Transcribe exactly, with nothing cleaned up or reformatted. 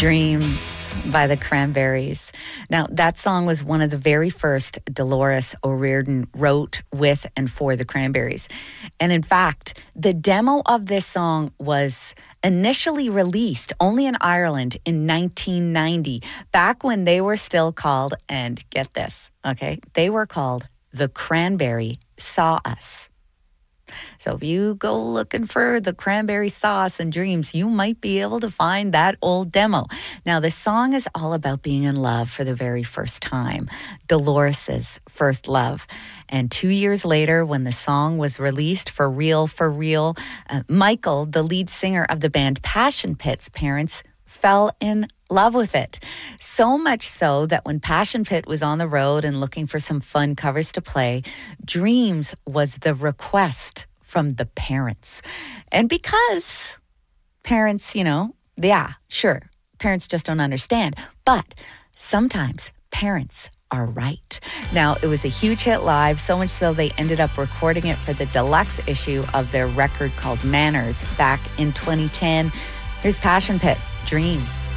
Dreams by the Cranberries. Now, that song was one of the very first Dolores O'Riordan wrote with and for the Cranberries. And in fact, the demo of this song was initially released only in Ireland in nineteen ninety, back when they were still called, and get this, okay, they were called The Cranberry Saw Us. So if you go looking for the Cranberry Sauce and Dreams, you might be able to find that old demo. Now, the song is all about being in love for the very first time, Dolores's first love. And two years later, when the song was released for real, for real, uh, Michael, the lead singer of the band Passion Pit's parents, fell in love with it. So much so that when Passion Pit was on the road and looking for some fun covers to play, Dreams was the request from the parents. And because parents, you know, yeah, sure, parents just don't understand. But sometimes parents are right. Now, it was a huge hit live, so much so they ended up recording it for the deluxe issue of their record called Manners back in twenty ten. Here's Passion Pit, Dreams.